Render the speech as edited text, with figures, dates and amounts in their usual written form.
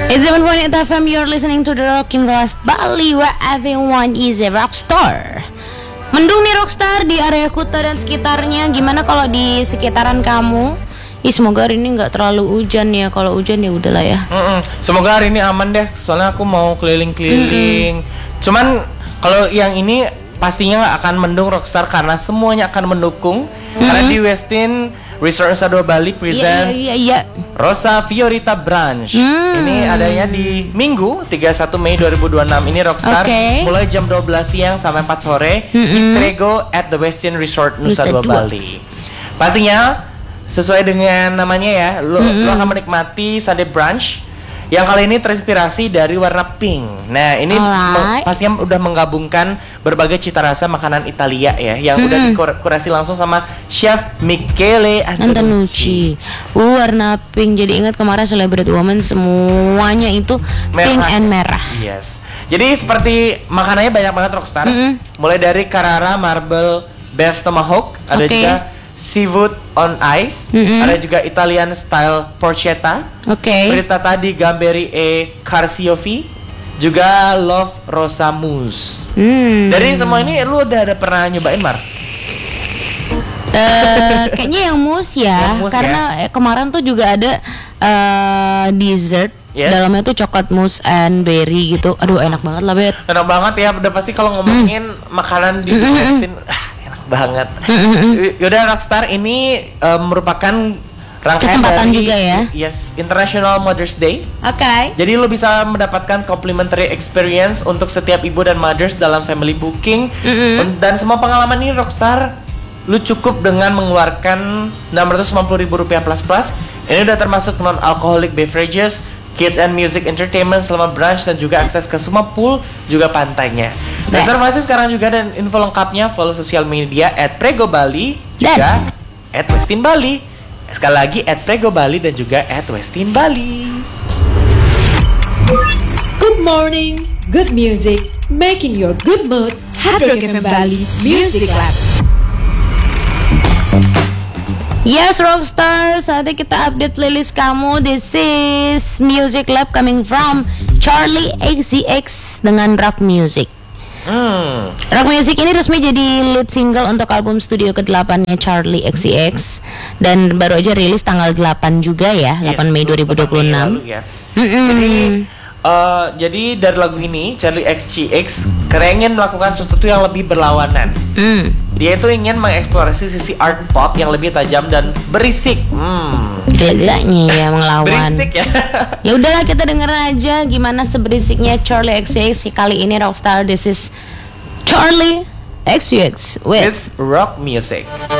It's 7.8 FM, you're listening to the Rockin' Life Bali, where everyone is a rockstar. Mendung nih rockstar di area Kuta dan sekitarnya. Gimana kalau di sekitaran kamu? Semoga hari ini nggak terlalu hujan ya. Kalau hujan ya udahlah ya. Semoga hari ini aman deh. Soalnya aku mau keliling-keliling. Cuman kalau yang ini pastinya nggak akan mendung rockstar karena semuanya akan mendukung. Karena di Westin Resort Nusa Dua Bali present Rosa Fiorita Brunch. Ini adanya di Minggu 31 Mei 2026 ini rockstar mulai jam 12 siang sampai 4 sore di Prego at the Westin Resort Nusa Dua Bali. Pastinya sesuai dengan namanya ya, lo akan menikmati Sunday brunch yang kali ini terinspirasi dari warna pink. Nah, ini pastinya udah menggabungkan berbagai cita rasa makanan Italia ya, yang udah dikurasi langsung sama Chef Michele Antonucci. Warna pink, jadi ingat kemarin Celebrate Woman semuanya itu merah. Pink and merah. Yes. Jadi seperti makanannya banyak banget rockstar. Mulai dari Carrara Marble Beef Tomahawk, ada juga seafood on ice, ada juga Italian style porchetta, frittata di gamberi e carciofi, juga love rosa mousse. Dari semua ini lu udah pernah nyobain, Mar? Kayaknya yang mousse ya, karena kemarin tuh juga ada dessert. Dalamnya tuh coklat mousse and berry gitu. Aduh, enak banget lah, Bet. Enak banget ya, udah pasti kalau ngomongin makanan di Westin banget. Yaudah rockstar, ini merupakan rangkaian kesempatan dari, juga ya. Yes, International Mother's Day. Jadi lo bisa mendapatkan complimentary experience untuk setiap ibu dan mothers dalam family booking. Dan semua pengalaman ini rockstar lu cukup dengan mengeluarkan Rp650.000 plus. Ini udah termasuk non alcoholic beverages, kids and music entertainment selama brunch, dan juga akses ke semua pool juga pantainya. Reservasi sekarang juga, dan info lengkapnya follow sosial media @PregoBali juga @WestinBali. Sekali lagi @PregoBali dan juga @WestinBali. Good morning, good music, making your good mood. Hard Rock FM Bali Music Lab. Yes, Rockstar, saatnya kita update playlist kamu. This is Music Lab coming from Charli XCX dengan Rock Music. Rock Music ini resmi jadi lead single untuk album studio ke-8-nya Charli XCX, dan baru aja rilis tanggal 8 juga ya, 8 Mei 2026. Jadi dari lagu ini Charli XCX ingin melakukan sesuatu yang lebih berlawanan. Dia itu ingin mengeksplorasi sisi art pop yang lebih tajam dan berisik. Gila-gilanya ya mengelawan. Berisik ya. Ya udahlah, kita denger aja gimana seberisiknya Charli XCX kali ini rockstar. This is Charli XCX with Rock Music.